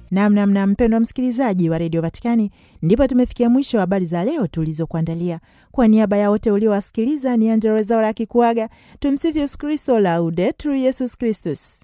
Namna mpendwa msikilizaji wa redio Vatikani, ndipo tumefikia mwisho wa habari za leo tulizokuandalia. Kwa niaba ya wote uliowasikiliza, ni Angella Rwezaura akikuaga. Tumsifu Yesu Kristo, Laudetur Yesus Kristus.